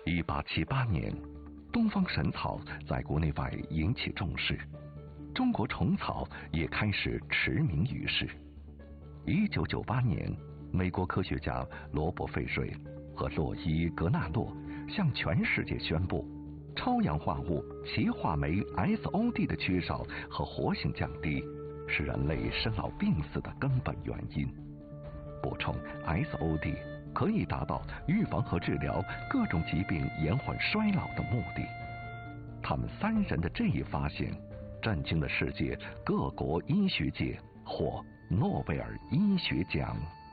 1878年，东方神草在国内外引起重视，中国虫草也开始驰名于世。1998年，美国科学家罗伯·费瑞和洛伊·格纳洛向全世界宣布，超氧化物歧化酶 SOD 的缺少和活性降低是人类生老病死的根本原因。补充 SOD 可以达到预防和治疗各种疾病延缓衰老的目的。他们3人的这一发现震惊了世界各国医学界，获诺贝尔医学奖。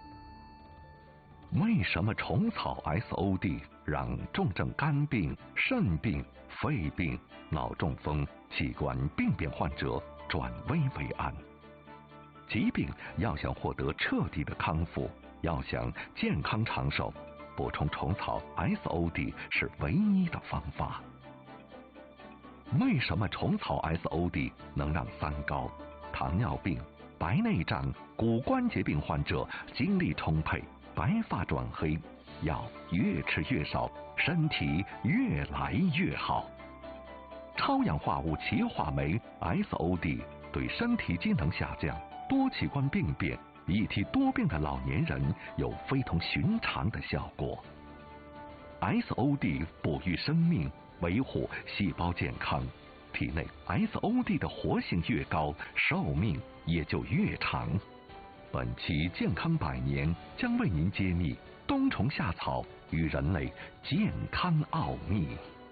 为什么虫草 SOD 让重症肝病、肾病、肺病、脑中风、器官病变患者转危为安？疾病要想获得彻底的康复，要想健康长寿，补充虫草 SOD 是唯一的方法。为什么虫草 SOD 能让三高、糖尿病、白内障、骨关节病患者精力充沛、白发转黑，药越吃越少，身体越来越好？超氧化物歧化酶 SOD 对身体机能下降、多器官病变、一体多病的老年人有非同寻常的效果。SOD 哺育生命，维护细胞健康，体内 SOD 的活性越高，寿命也就越长。本期健康百年将为您揭秘冬虫夏草与人类健康奥秘。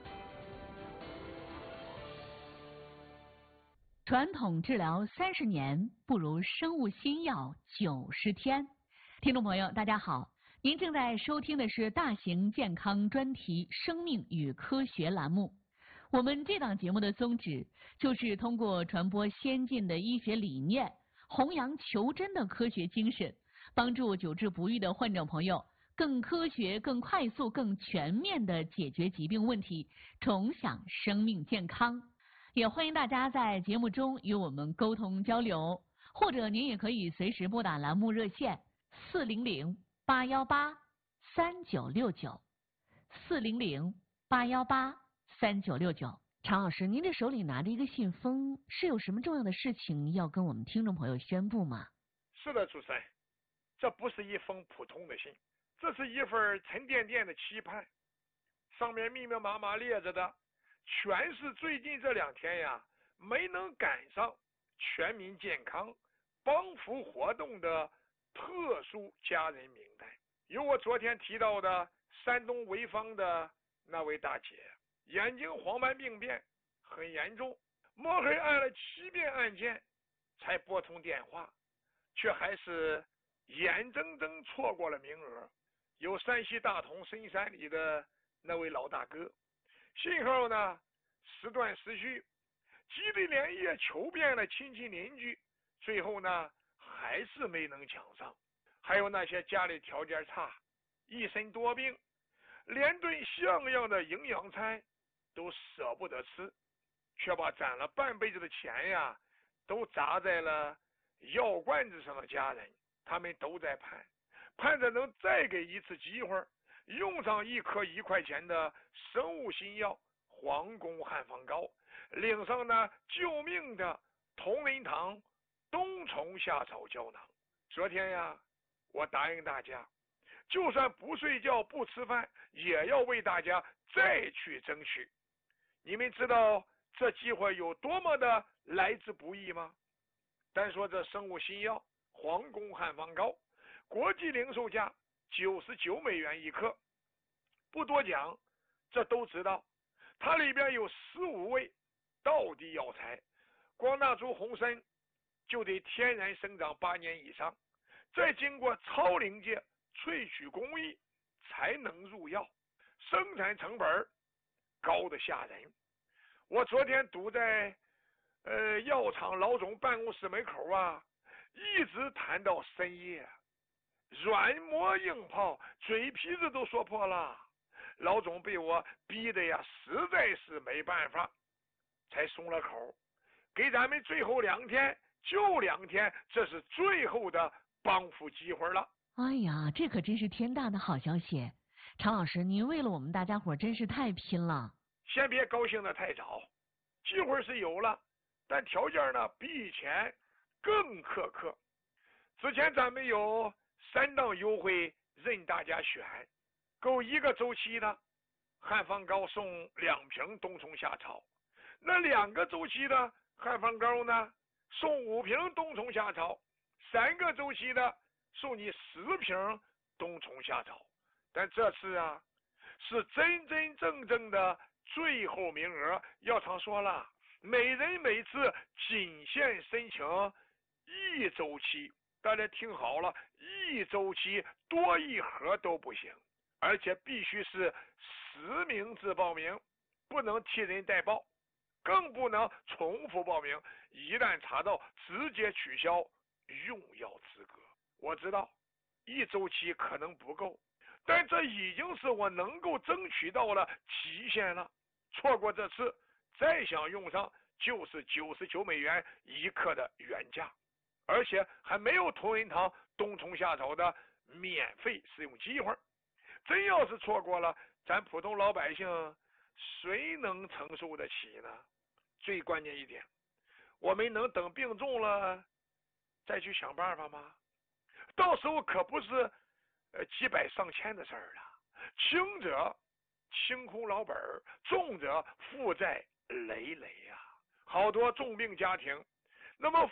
传统治疗30年，不如生物新药90天。听众朋友，大家好，您正在收听的是大型健康专题《生命与科学》栏目。我们这档节目的宗旨就是通过传播先进的医学理念，弘扬求真的科学精神，帮助久治不愈的患者朋友更科学、更快速、更全面地解决疾病问题，重享生命健康。也欢迎大家在节目中与我们沟通交流，或者您也可以随时拨打栏目热线400-818-3969，400-818-3969。常老师，您这手里拿着一个信封，是有什么重要的事情要跟我们听众朋友宣布吗？ 是的，主持人，这不是一封普通的信，这是一份沉甸甸的期盼，上面密密麻麻列着的全是最近这2天呀没能赶上全民健康帮扶活动的特殊家人名单。有我昨天提到的山东潍坊的那位大姐，眼睛黄斑病变很严重，摸黑按了7遍按键才拨通电话，却还是眼睁睁错过了名额。有山西大同深山里的那位老大哥，信号呢时断时续，急得连夜求遍了亲戚邻居，最后呢还是没能抢上。还有那些家里条件差、一身多病，连顿像样的营养餐都舍不得吃，却把攒了半辈子的钱呀都砸在了药罐子上的家人，他们都在盼着能再给一次机会，用上1颗1块钱的生物新药黄宫汉方膏，领上那救命的同仁堂冬虫夏草胶囊。昨天呀，我答应大家，就算不睡觉不吃饭，也要为大家再去争取。你们知道这机会有多么的来之不易吗？单说这生物新药黄宫汉方膏，国际零售价99美元1克，不多讲，这都知道。它里边有15味道地药材，光那株红参就得天然生长8年以上，再经过超临界萃取工艺才能入药，生产成本高得吓人。我昨天堵在药厂老总办公室门口啊，一直谈到深夜，软磨硬泡，嘴皮子都说破了。老总被我逼得呀实在是没办法，才松了口，给咱们最后2天，就2天，这是最后的帮扶机会了。 哎呀，这可真是天大的好消息！ 常老师，您为了我们大家伙真是太拼了。 先别高兴的太早，机会是有了，但条件呢比以前更苛刻。之前咱们有3档优惠任大家选，够1个周期的汉方膏送2瓶冬虫夏草，那2个周期的汉方膏呢送5瓶冬虫夏草，3个周期的送你10瓶冬虫夏草。但这次啊是真真正正的最后名额，药厂说了，每人每次仅限申请1周期。大家听好了，1周期多1盒都不行，而且必须是实名制报名，不能替人代报，更不能重复报名，一旦查到直接取消用药资格。我知道1周期可能不够，但这已经是我能够争取到了极限了。错过这次，再想用上就是99美元1克的原价，而且还没有同仁堂冬虫夏草的免费使用机会。真要是错过了，咱普通老百姓谁能承受得起呢？最关键一点，我们能等病重了再去想办法吗？到时候可不是几百上千的事儿了。轻者清空老本，重者负债累累呀。好多重病家庭，那么